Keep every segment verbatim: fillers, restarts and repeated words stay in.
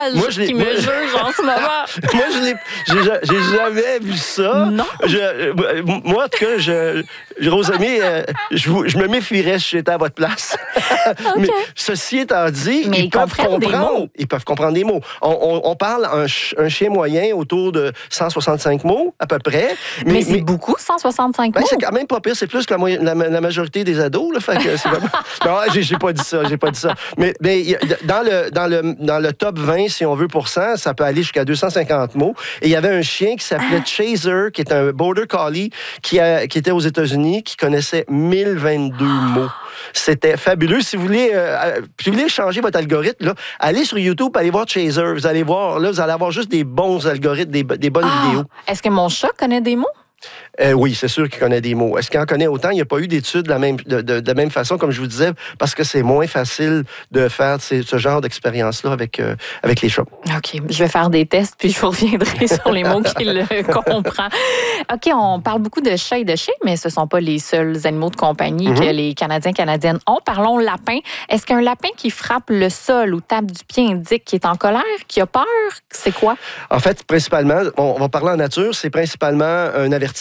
moi, je qui me moi, juge en ce moment. moi, je l'ai, j'ai, j'ai jamais vu ça. Non. Je, moi, en tout cas, je, Rosamie, euh, je, vous, je me méfierais si j'étais à votre place. Okay. Mais ceci étant dit, Mais ils, ils peuvent comprennent des comprendre. mots. Ils peuvent comprendre des mots. On, on, on parle un, un chien moyen autour de cent soixante-cinq mots, à peu près. Mais, mais c'est mais, beaucoup, cent soixante-cinq ben, mots? C'est quand même pas pire. C'est plus que la, moyenne, la, la majorité des ados. Là, fait que c'est vraiment... Non, j'ai, j'ai pas dit ça. J'ai pas dit ça. Mais, mais dans, le, dans, le, dans le top vingt, si on veut, pour cent, ça peut aller jusqu'à deux cent cinquante mots. Et il y avait un chien qui s'appelait ah. Chaser, qui est un Border Collie, qui, a, qui était aux États-Unis, qui connaissait mille vingt-deux mots. C'était fabuleux. Si vous voulez, euh, si vous voulez changer votre algorithme, là, allez sur YouTube, allez voir Chaser. Vous allez voir, là, vous allez avoir juste des bons algorithmes, des, des bonnes ah. vidéos. Est-ce que mon chat connaît des mots? Euh, oui, c'est sûr qu'il connaît des mots. Est-ce qu'il en connaît autant? Il n'y a pas eu d'études de la même, de, de, de la même façon, comme je vous disais, parce que c'est moins facile de faire ces, ce genre d'expérience-là avec, euh, avec les chats. OK. Je vais faire des tests, puis je vous reviendrai sur les mots qu'il comprend. OK, on parle beaucoup de chats et de chiens, mais ce ne sont pas les seuls animaux de compagnie mm-hmm. que les Canadiens et Canadiennes ont. Parlons lapin. Est-ce qu'un lapin qui frappe le sol ou tape du pied indique qu'il est en colère, qu'il a peur? C'est quoi? En fait, principalement, on va parler en nature, c'est principalement un avertissement.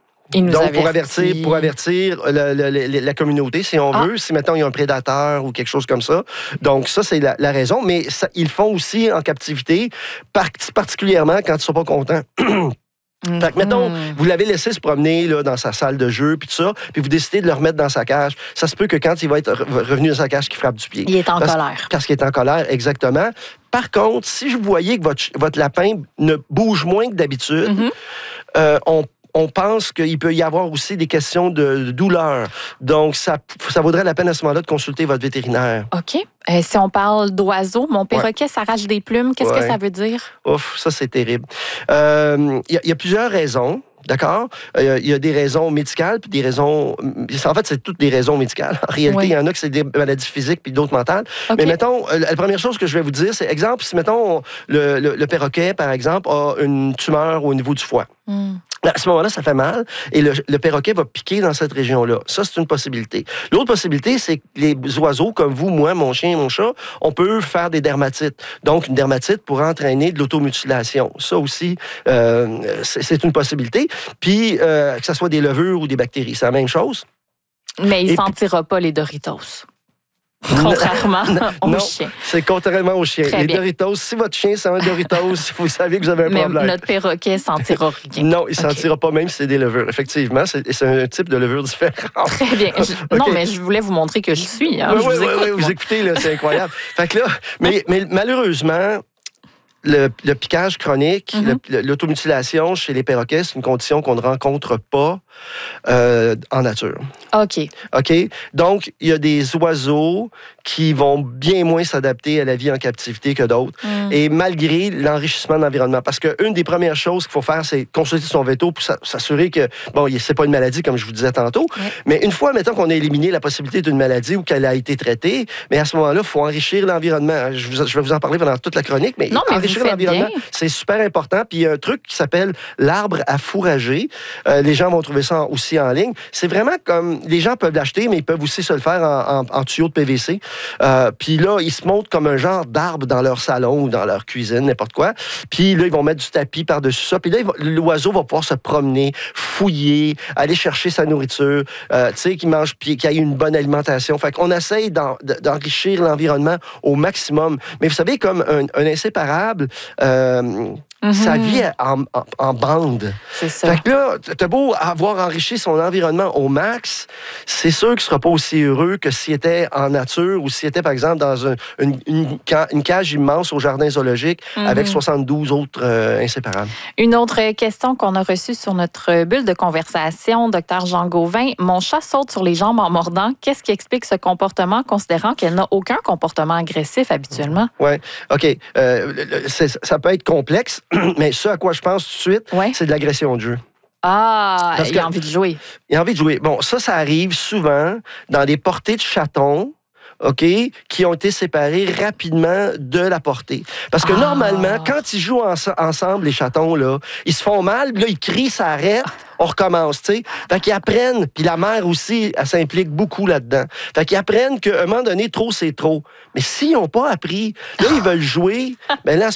Donc, pour avertir, pour avertir la, la, la, la communauté, si on ah. veut, si, mettons, il y a un prédateur ou quelque chose comme ça. Donc, ça, c'est la, la raison. Mais ça, ils le font aussi en captivité, particulièrement quand ils ne sont pas contents. Mm-hmm. Fait que, mettons, vous l'avez laissé se promener là, dans sa salle de jeu, puis tout ça, puis vous décidez de le remettre dans sa cage. Ça se peut que quand il va être revenu dans sa cage, qu'il frappe du pied. Il est en parce, colère. Parce qu'il est en colère, exactement. Par contre, si vous voyez que votre, votre lapin ne bouge moins que d'habitude, mm-hmm. euh, on On pense qu'il peut y avoir aussi des questions de douleur. Donc, ça, ça vaudrait la peine à ce moment-là de consulter votre vétérinaire. OK. Euh, si on parle d'oiseaux, mon perroquet ouais. s'arrache des plumes, qu'est-ce ouais. que ça veut dire? Ouf, ça, c'est terrible. Il euh, y, y a plusieurs raisons. D'accord? Il euh, y a des raisons médicales, puis des raisons... En fait, c'est toutes des raisons médicales. En réalité, il oui. y en a que c'est des maladies physiques, puis d'autres mentales. Okay. Mais mettons, la première chose que je vais vous dire, c'est, exemple, si, mettons, le, le, le perroquet, par exemple, a une tumeur au niveau du foie. Mm. À ce moment-là, ça fait mal, et le, le perroquet va piquer dans cette région-là. Ça, c'est une possibilité. L'autre possibilité, c'est que les oiseaux, comme vous, moi, mon chien et mon chat, on peut faire des dermatites. Donc, une dermatite pourrait entraîner de l'automutilation. Ça aussi, euh, c'est, c'est une possibilité. Puis, euh, que ce soit des levures ou des bactéries, c'est la même chose. Mais il ne sentira pas les Doritos. Contrairement au non, chien. C'est contrairement au chien. Très les bien. Doritos, si votre chien sent un Doritos, vous savez que vous avez un mais problème. Notre perroquet ne sentira rien. Non, il ne okay. sentira pas même si c'est des levures. Effectivement, c'est, c'est un type de levure différent. Très bien. Je, okay. Non, mais je voulais vous montrer que je suis. Hein. Oui, je oui, vous oui, écoute, oui, vous écoutez, là, c'est incroyable. Fait que là, mais, mais malheureusement, Le, le piquage chronique, mm-hmm. le, l'automutilation chez les perroquets, c'est une condition qu'on ne rencontre pas euh, en nature. OK. OK? Donc, il y a des oiseaux qui vont bien moins s'adapter à la vie en captivité que d'autres, mm. et malgré l'enrichissement de l'environnement. Parce qu'une des premières choses qu'il faut faire, c'est consulter son véto pour s'assurer que, bon, c'est pas une maladie, comme je vous disais tantôt, ouais. mais une fois, mettons qu'on a éliminé la possibilité d'une maladie ou qu'elle a été traitée, mais à ce moment-là, il faut enrichir l'environnement. Je, vous, je vais vous en parler pendant toute la chronique, mais, non, mais enrichir l'environnement, bien. C'est super important. Puis il y a un truc qui s'appelle l'arbre à fourrager. Euh, les gens vont trouver ça aussi en ligne. C'est vraiment comme, les gens peuvent l'acheter, mais ils peuvent aussi se le faire en, en, en tuyau de P V C. Euh, puis là, ils se montent comme un genre d'arbre dans leur salon ou dans leur cuisine, n'importe quoi. Puis là, ils vont mettre du tapis par-dessus ça. Puis là, va, l'oiseau va pouvoir se promener, fouiller, aller chercher sa nourriture, euh, tu sais, qu'il mange, puis qu'il ait une bonne alimentation. Fait qu'on essaye d'en, d'enrichir l'environnement au maximum. Mais vous savez, comme un, un inséparable, euh, mm-hmm. sa vie en, en, en bande. C'est ça. Fait que là, t'as beau avoir enrichi son environnement au max, c'est sûr qu'il ne sera pas aussi heureux que s'il était en nature ou s'il était, par exemple, dans un, une, une, une cage immense au jardin zoologique mm-hmm. avec soixante-douze autres euh, inséparables. Une autre question qu'on a reçue sur notre bulle de conversation, docteur Jean Gauvin. Mon chat saute sur les jambes en mordant. Qu'est-ce qui explique ce comportement, considérant qu'elle n'a aucun comportement agressif habituellement? Oui, OK. Euh, ça peut être complexe, mais ce à quoi je pense tout de suite, ouais. c'est de l'agression de jeu. Ah, Parce il a envie de jouer. Il a envie de jouer. Bon, ça, ça arrive souvent dans des portées de chatons, OK, qui ont été séparés rapidement de la portée. Parce que ah. normalement, quand ils jouent en- ensemble, les chatons, là, ils se font mal, puis là, ils crient, ça arrête, on recommence, tu sais. Fait qu'ils apprennent, puis la mère aussi, elle s'implique beaucoup là-dedans. Fait qu'ils apprennent qu'à un moment donné, trop, c'est trop. Mais s'ils n'ont pas appris, là, ils veulent jouer, bien là,